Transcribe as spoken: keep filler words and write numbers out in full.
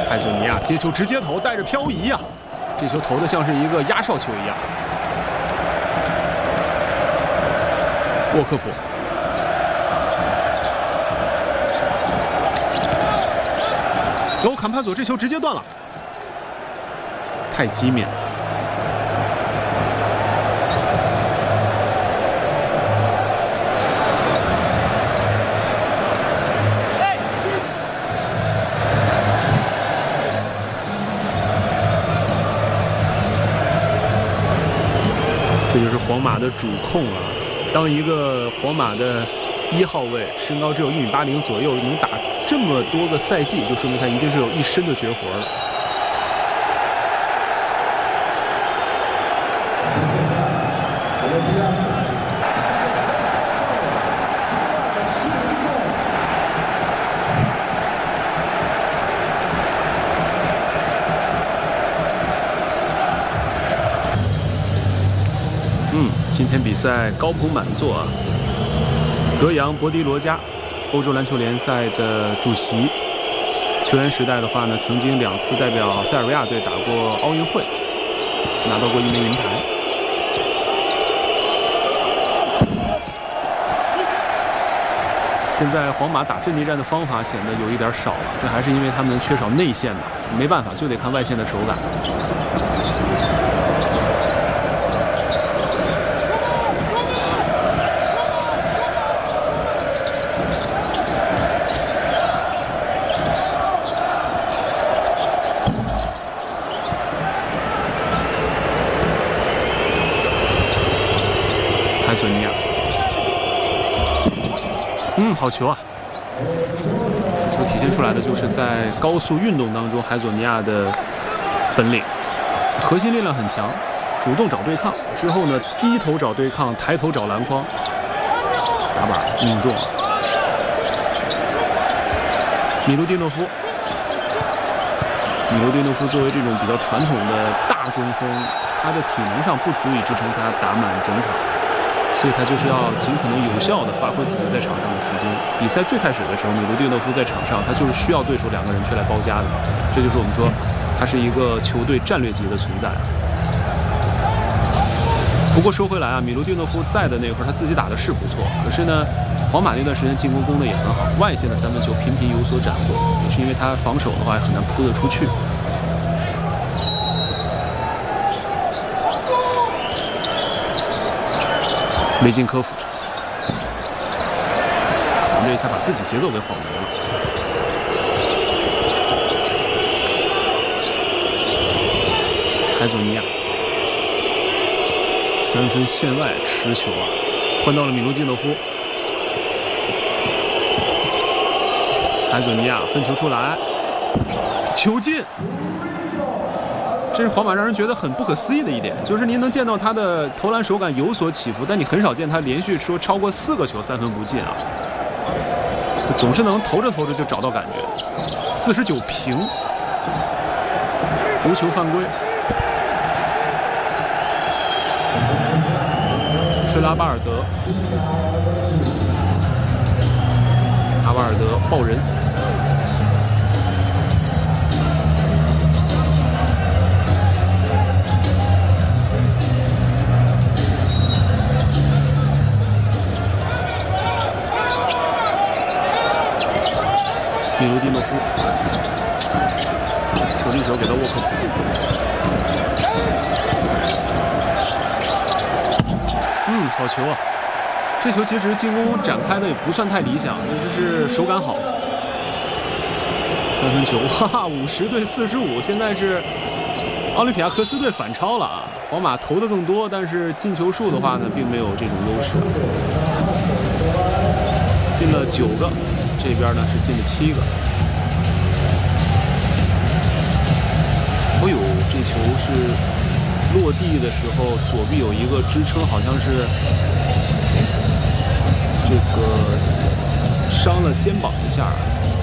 艾索尼亚接球直接投，带着漂移啊！这球投的像是一个压哨球一样。沃克普，走，坎帕索这球直接断了，太机敏了。这就是皇马的主控啊！当一个皇马的一号位身高只有一米八零左右，能打这么多个赛季，就说明他一定是有一身的绝活了。嗯，今天比赛高朋满座啊！格扬·博迪罗加，欧洲篮球联赛的主席。球员时代的话呢，曾经两次代表塞尔维亚队打过奥运会，拿到过一枚银牌。现在皇马打阵地战的方法显得有一点少了，这还是因为他们缺少内线吧？没办法，就得看外线的手感。艾索尼亚，嗯，好球啊！这球体现出来的就是在高速运动当中，海索尼亚的本领，核心力量很强，主动找对抗，之后呢低头找对抗，抬头找篮筐，打板命中。米卢蒂诺夫，米卢蒂诺夫作为这种比较传统的大中锋，他的体能上不足以支撑他打满整场。所以他就是要尽可能有效地发挥自己在场上的时间。比赛最开始的时候，米卢蒂诺夫在场上，他就是需要对手两个人去来包夹的。这就是我们说，他是一个球队战略级的存在。不过说回来啊，米卢蒂诺夫在的那会儿，他自己打的是不错，可是呢，皇马那段时间进攻攻的也很好，外线的三分球频频有所斩获，也是因为他防守的话很难扑得出去。梅金科夫，团队才把自己节奏给晃没了。艾索尼亚，三分线外持球啊，换到了米卢基诺夫。艾索尼亚分球出来，球进。这是皇马让人觉得很不可思议的一点，就是您能见到他的投篮手感有所起伏，但你很少见他连续说超过四个球三分不进啊，总是能投着投着就找到感觉。四十九平，无球犯规。吹拉巴尔德，阿瓦尔德爆人。米卢蒂诺夫，球进球给到沃克普。嗯，好球啊！这球其实进攻展开的也不算太理想，但是手感好。三分球，哈哈，五十对四十五，现在是奥林匹亚科斯队反超了啊！皇马投的更多，但是进球数的话呢，并没有这种优势，进了九个。这边呢是进了七个。哦呦，这球是落地的时候左臂有一个支撑，好像是这个伤了肩膀一下。